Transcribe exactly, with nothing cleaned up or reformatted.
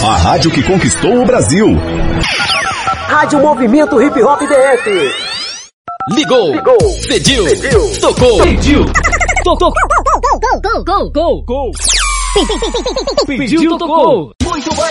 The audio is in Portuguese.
A rádio que conquistou o Brasil. Rádio Movimento Hip Hop D F. Ligou, Ligou. Pediu, Pediu. tocou, Pediu. tocou, Gol, gol, gol, gol, gol. pediu, tocou. Muito bem.